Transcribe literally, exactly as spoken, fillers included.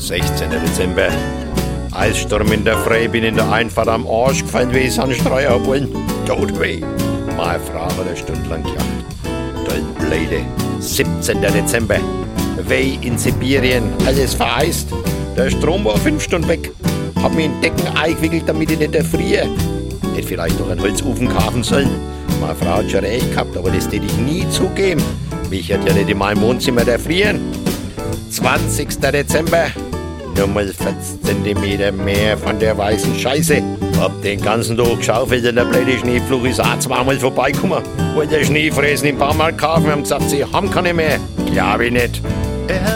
sechzehnter Dezember. Eissturm in der Früh, bin in der Einfahrt am Arsch gefallen, wie ich an Streuer hab wollen. Tot weh. Meine Frau hat eine Stunde lang gejagt. Toll blöde. siebzehnter Dezember. Weh in Sibirien, alles vereist. Der Strom war fünf Stunden weg. Hab mich in Decken eingewickelt, damit ich nicht erfriere. Hätte vielleicht noch einen Holzofen kaufen sollen. Meine Frau hat schon recht gehabt, aber das hätte ich nie zugeben. Mich hat ja nicht in meinem Wohnzimmer erfrieren. zwanzigster Dezember. Nochmal vierzig Zentimeter mehr von der weißen Scheiße. Hab den ganzen Tag geschaufelt und der blöde Schneeflug ist auch zweimal vorbeigekommen. Wollte der Schneefräsen im Baumarkt kaufen, haben gesagt, sie haben keine mehr. Glaub ich nicht.